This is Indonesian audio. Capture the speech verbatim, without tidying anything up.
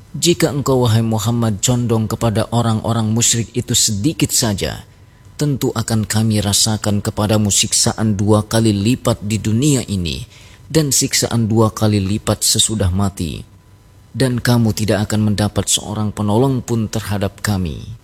Jika engkau wahai Muhammad condong kepada orang-orang musyrik itu sedikit saja, tentu akan kami rasakan kepadamu siksaan dua kali lipat di dunia ini dan siksaan dua kali lipat sesudah mati. Dan kamu tidak akan mendapat seorang penolong pun terhadap kami.